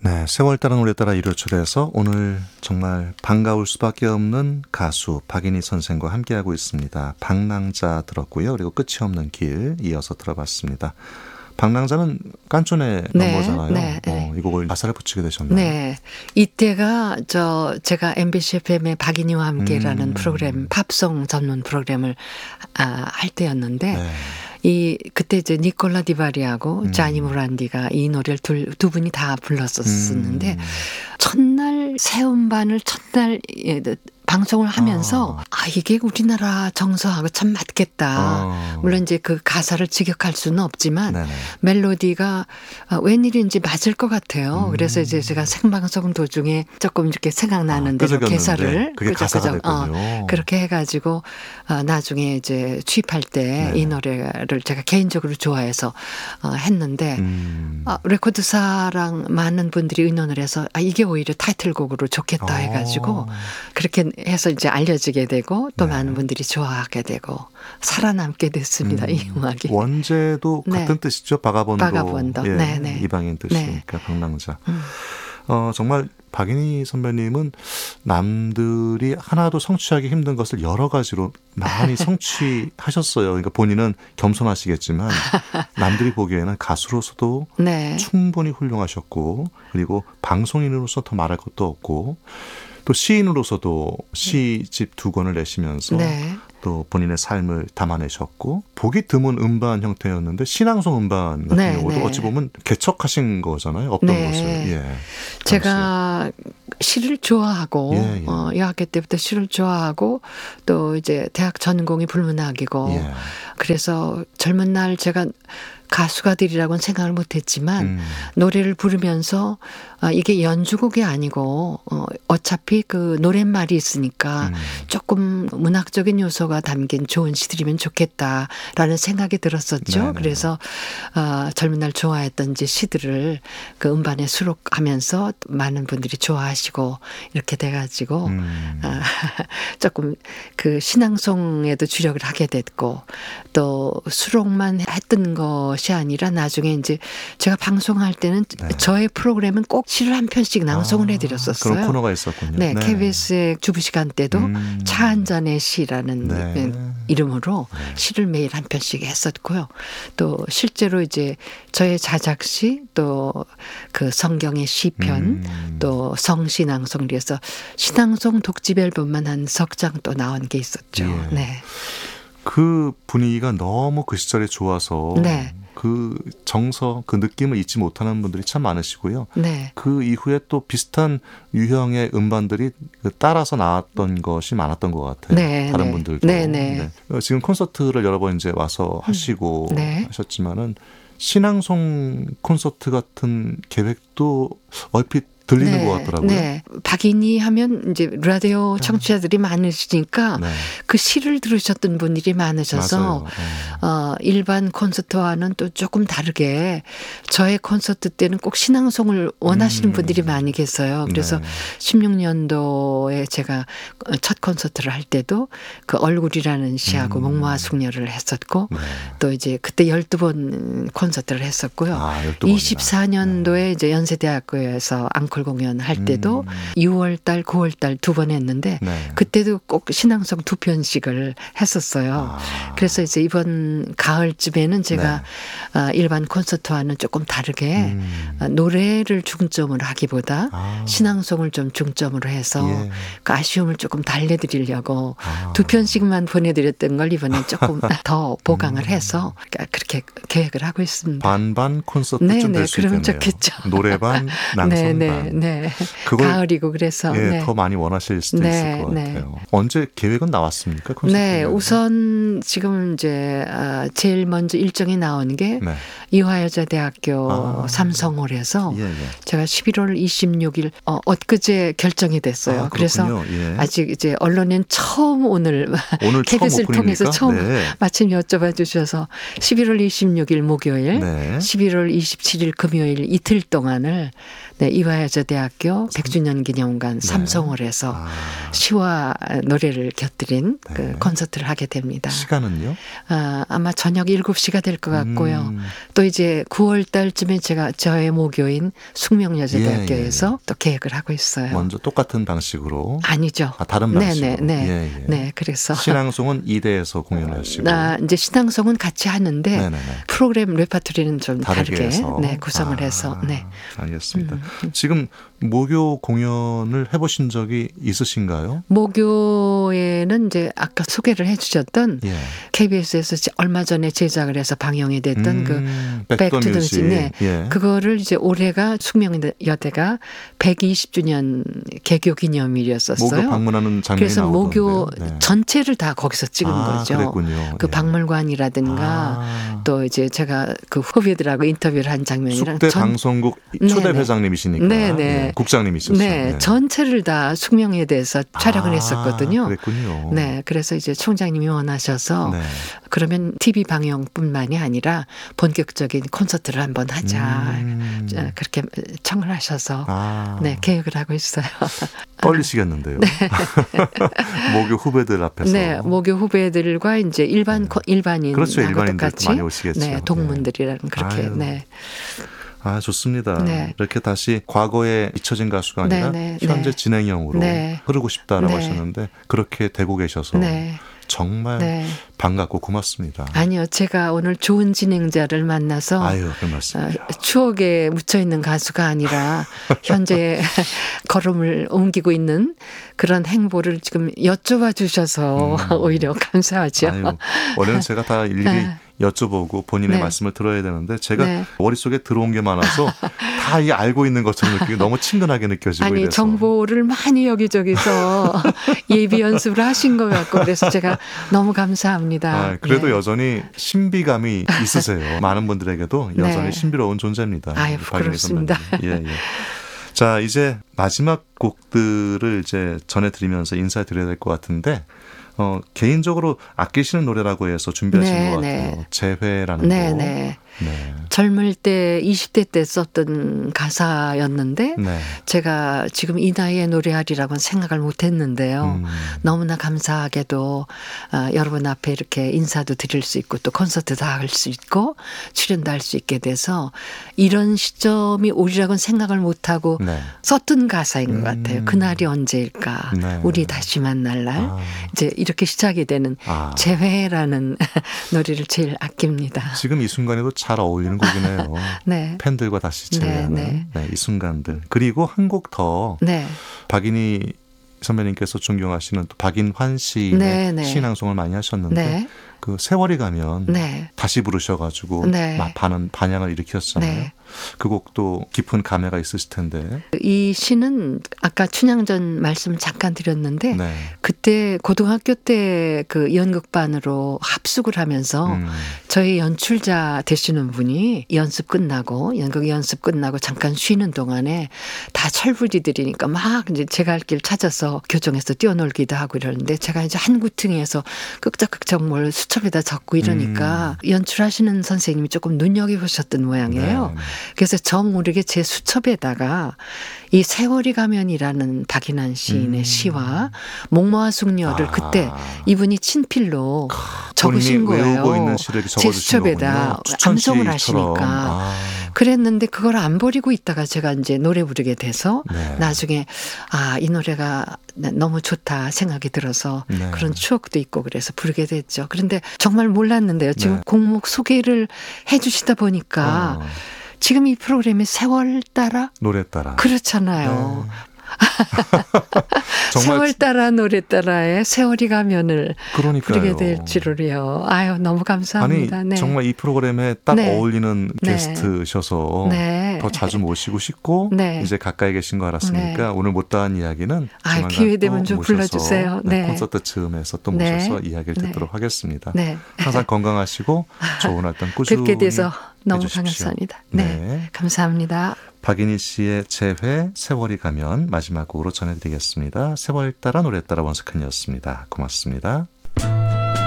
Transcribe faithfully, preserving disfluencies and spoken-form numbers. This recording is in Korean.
네, 세월 따라 노래 따라 일요초대에서 오늘 정말 반가울 수밖에 없는 가수 박인희 선생과 함께하고 있습니다. 방랑자 들었고요. 그리고 끝이 없는 길 이어서 들어봤습니다. 방랑자는 깐촌의 네, 넘버잖아요. 네, 네. 어, 이 곡을 가사를 붙이게 되셨나요? 네. 이때가 저 제가 엠비씨 에프엠의 박인희와 함께라는 음. 프로그램 팝송 전문 프로그램을 아, 할 때였는데 네. 이 그때 이제 니콜라 디바리하고 음. 자니 모란디가 이 노래를 둘, 두 분이 다 불렀었는데 음. 첫날 새 음반을 첫날 예, 방송을 하면서 아. 아 이게 우리나라 정서하고 참 맞겠다. 어. 물론 이제 그 가사를 직역할 수는 없지만 네네. 멜로디가 웬일인지 맞을 것 같아요. 음. 그래서 이제 제가 생방송 도중에 조금 이렇게 생각나는 아, 대로 끄적였는데 개사를 그게 그죠, 가사가 그죠. 됐군요. 어, 그렇게 해가지고 어, 나중에 이제 취입할 때 이 네. 노래를 제가 개인적으로 좋아해서 어, 했는데 음. 아, 레코드사랑 많은 분들이 의논을 해서 아, 이게 오히려 타이틀곡으로 좋겠다 해가지고 어. 그렇게 해서 이제 알려지게 되고 또 네. 많은 분들이 좋아하게 되고 살아남게 됐습니다. 음. 이 음악이. 원제도 네. 같은 뜻이죠. 바가본도. 바가본도. 예, 네, 네. 이방인 뜻이니까 방랑자. 음. 어, 정말 박인희 선배님은 남들이 하나도 성취하기 힘든 것을 여러 가지로 많이 성취하셨어요. 그러니까 본인은 겸손하시겠지만 남들이 보기에는 가수로서도 네. 충분히 훌륭하셨고 그리고 방송인으로서 더 말할 것도 없고 또 시인으로서도 시집 두 권을 내시면서 네. 또 본인의 삶을 담아내셨고 보기 드문 음반 형태였는데 신앙송 음반 같은 네, 경우도 네. 어찌 보면 개척하신 거잖아요. 없던 네. 것을. 예. 제가 시를 좋아하고 예, 예. 어, 여학교 때부터 시를 좋아하고 또 이제 대학 전공이 불문학이고 예. 그래서 젊은 날 제가 가수가 되리라고는 생각을 못했지만 음. 노래를 부르면서 아, 이게 연주곡이 아니고 어, 어차피 그 노랫말이 있으니까 음. 조금 문학적인 요소가 담긴 좋은 시들이면 좋겠다라는 생각이 들었었죠. 네네. 그래서 어, 젊은 날 좋아했던 이제 시들을 그 음반에 수록하면서 많은 분들이 좋아하시고 이렇게 돼가지고 음. 아, 조금 그 신앙송에도 주력을 하게 됐고 또 수록만 했던 것이 아니라 나중에 이제 제가 방송할 때는 네. 저의 프로그램은 꼭 시를 한 편씩 낭송을 아, 해드렸었어요. 그런 코너가 있었군요. 네, 케이비에스의 주부 시간 때도 음. 차 한 잔의 시라는 네. 이름으로 네. 시를 매일 한 편씩 했었고요. 또 실제로 이제 저의 자작시 또 그 성경의 시편 음. 또 성신앙송 그래서 신앙송 독집 앨범만 한 석 장 또 나온 게 있었죠. 예. 네. 그 분위기가 너무 그 시절에 좋아서 네. 그 정서, 그 느낌을 잊지 못하는 분들이 참 많으시고요. 네. 그 이후에 또 비슷한 유형의 음반들이 따라서 나왔던 것이 많았던 것 같아요. 네, 다른 네. 분들도. 네, 네. 네. 지금 콘서트를 여러 번 이제 와서 하시고 네. 하셨지만은 신앙송 콘서트 같은 계획도 얼핏 들리는 네, 것 같더라고요. 네. 박인희 하면 이제 라디오 청취자들이 많으시니까 네. 그 시를 들으셨던 분들이 많으셔서 맞아요. 어, 일반 콘서트와는 또 조금 다르게 저의 콘서트 때는 꼭 신앙송을 원하시는 음. 분들이 많이 계세요. 그래서 네. 십육 년도에 제가 첫 콘서트를 할 때도 그 얼굴이라는 시하고 음. 목마숙녀를 했었고 네. 또 이제 그때 열두 번 콘서트를 했었고요. 아, 열두 번이나. 이십사 년도에 이제 연세대학교에서 앙콜 공연 할 때도 음. 유월 달, 구월 달 두 번 했는데 네. 그때도 꼭 신앙송 두 편씩을 했었어요. 아. 그래서 이제 이번 가을쯤에는 제가 아, 일반 콘서트와는 조금 다르게 음. 아, 노래를 중점으로 하기보다 아. 신앙송을 좀 중점으로 해서 예. 그 아쉬움을 조금 달래드리려고 아. 두 편씩만 보내드렸던 걸 이번에 조금 더 보강을 음. 해서 그렇게 계획을 하고 있습니다. 반반 콘서트쯤 네, 될 네, 수 그러면 있겠네요. 좋겠죠. 노래반, 낭송반. 네, 네, 네. 그걸 가을이고 그래서 예, 네. 더 많이 원하실 수도 네, 있을 것 네. 같아요. 언제 계획은 나왔습니까? 콘서트 네, 계획은? 우선 지금 이제 아, 제일 먼저 일정이 나온 게 네. 이화여자대학교 아. 삼성홀에서 예, 예. 제가 십일월 이십육일 어, 엊그제 결정이 됐어요. 아, 그래서 그렇군요. 예. 아직 이제 언론엔 처음 오늘 오늘 케이비에스를 처음 통해서 오픈입니까? 처음 네. 마침 여쭤봐 주셔서 십일월 이십육일 목요일, 네. 십일월 이십칠일 금요일 이틀 동안을 네, 이화여자대학교 백 주년 기념관 삼성홀에서 아. 시와 노래를 곁들인 네. 그 콘서트를 하게 됩니다. 시간은요? 아, 아마 저녁 일곱 시가 될 것 같고요. 음. 또 이제 구월 달쯤에 제가 저의 모교인 숙명여자대학교에서 예, 예. 또 계획을 하고 있어요. 먼저 똑같은 방식으로. 아니죠. 아, 다른 네, 방식으로. 네, 네. 예, 예. 네, 그래서 신앙송은 이대에서 공연을 하시고. 나 이제 신앙송은 같이 하는데 네네네. 프로그램 레파토리는 좀 다르게 다르게 해서. 네, 구성을 아, 해서 네. 알겠습니다. 음, 음. 지금 모교 공연을 해보신 적이 있으신가요? 모교에는 이제 아까 소개를 해주셨던 예. 케이비에스에서 얼마 전에 제작을 해서 방영이 됐던 그 음, 백투더뮤직, 네. 예. 그거를 이제 올해가 숙명여대가 백이십 주년 개교 기념일이었었어요. 모교 방문하는 장면이 그래서 나오던데요. 모교 네. 전체를 다 거기서 찍은 아, 거죠. 그랬군요. 그 예. 박물관이라든가 아. 또 이제 제가 그 후배들하고 인터뷰를 한 장면이랑 숙대 전- 방송국 네, 초대 네. 회장님이시니까 네, 네. 예, 국장님이셨어요. 네, 전체를 다 숙명에 대해서 촬영을 아, 했었거든요. 그랬군요. 네, 그래서 이제 총장님이 원하셔서 네. 그러면 티비 방영뿐만이 아니라 본격적인 콘서트를 한번 하자. 음. 자, 그렇게 청을 하셔서 아, 네, 계획을 하고 있어요. 떨리시겠는데요. 모교 후배들 앞에서. 네, 모교 후배들과 이제 일반 네. 코- 일반인 그렇죠. 하고 일반인들도 똑같이 많이 오시겠죠. 네, 동문들이랑 그렇게 아유. 네. 아, 좋습니다. 네. 이렇게 다시 과거에 잊혀진 가수가 아니라 네, 네, 현재 네. 진행형으로 네. 흐르고 싶다라고 네. 하셨는데 그렇게 되고 계셔서 네. 정말 네. 반갑고 고맙습니다. 아니요, 제가 오늘 좋은 진행자를 만나서 아유, 그 어, 말씀이요. 추억에 묻혀 있는 가수가 아니라 현재 걸음을 옮기고 있는 그런 행보를 지금 여쭤봐 주셔서 음. 오히려 감사하죠. 아유, 원래는 제가 다 일일이 네. 여쭤보고 본인의 네. 말씀을 들어야 되는데 제가 네. 머릿속에 들어온 게 많아서 다 이 알고 있는 것처럼 느끼고 너무 친근하게 느껴지고 아니 이래서. 정보를 많이 여기저기서 예비 연습을 하신 것 같고 그래서 제가 너무 감사합니다. 아, 그래도 예. 여전히 신비감이 있으세요. 많은 분들에게도 여전히 네. 신비로운 존재입니다. 아유, 우리 박인희 부끄럽습니다. 선배님. 예, 예. 자, 이제 마지막 곡들을 이제 전해드리면서 인사드려야 될 것 같은데 어, 개인적으로 아끼시는 노래라고 해서 준비하신 네, 것 네. 같아요. 재회라는 네, 거. 네. 네. 젊을 때 이십 대 때 썼던 가사였는데 네. 제가 지금 이 나이에 노래하리라고는 생각을 못 했는데요. 음. 너무나 감사하게도 아, 여러분 앞에 이렇게 인사도 드릴 수 있고 또 콘서트도 할 수 있고 출연도 할 수 있게 돼서 이런 시점이 오리라고는 생각을 못하고 네. 썼던 가사인 것 음. 같아요. 그날이 언제일까? 네. 우리 다시 만날 날. 아. 이제 이렇게 시작이 되는 아. 재회라는 노래를 제일 아낍니다. 지금 이 순간에도 잘 어울리는 곡이네요. 네. 팬들과 다시 네, 재회하는 네. 네, 이 순간들. 그리고 한 곡 더 네. 박인희 선배님께서 존경하시는 또 박인환 시인의 네, 네. 신앙송을 많이 하셨는데 네. 그 세월이 가면 네. 다시 부르셔가지고 네. 막 반은 반향을 일으켰잖아요. 네. 그 곡도 깊은 감회가 있으실 텐데. 이 시는 아까 춘향전 말씀 잠깐 드렸는데 네. 그때 고등학교 때 그 연극반으로 합숙을 하면서 음. 저희 연출자 되시는 분이 연습 끝나고 연극 연습 끝나고 잠깐 쉬는 동안에 다 철부지들이니까 막 이제 제 갈 길 찾아서 교정에서 뛰어놀기도 하고 이러는데 제가 이제 한 구퉁이에서 끄적끄적 뭘 수첩에다 적고 이러니까 음. 연출하시는 선생님이 조금 눈여겨보셨던 모양이에요. 네. 그래서 저 모르게 제 수첩에다가 이 세월이 가면이라는 박인환 시인의 음. 시와 목모아 숙녀를 아. 그때 이분이 친필로 적으신 본인이 거예요. 외우고 있는 시를 이렇게 제 적어주신 수첩에다 거군요. 추천시처럼. 암송을 하시니까. 아. 그랬는데 그걸 안 버리고 있다가 제가 이제 노래 부르게 돼서 네. 나중에 아, 이 노래가 너무 좋다 생각이 들어서 네. 그런 추억도 있고 그래서 부르게 됐죠. 그런데 정말 몰랐는데요. 지금 네. 곡목 소개를 해 주시다 보니까 어. 지금 이 프로그램이 세월 따라 노래 따라. 그렇잖아요. 네. 정말 세월 따라 노래 따라에 세월이 가면을 그러니까요. 부르게 될 줄을요. 아유 너무 감사합니다. 아니 네. 정말 이 프로그램에 딱 네. 어울리는 네. 게스트셔서 네. 더 자주 모시고 싶고 네. 이제 가까이 계신 거 알았으니까 네. 오늘 못다한 이야기는 아, 조만간 기회 또 되면 좀 모셔서 불러주세요. 네, 네. 콘서트 즈음에서 또 네. 모셔서 이야기를 네. 듣도록 하겠습니다. 네. 항상 건강하시고 좋은 활동 꾸준히 뵙게 돼서 너무 해주십시오. 감사합니다. 네. 네. 감사합니다. 박인희 씨의 재회 세월이 가면 마지막 곡으로 전해드리겠습니다. 세월 따라 노래 따라 원석현이었습니다. 고맙습니다.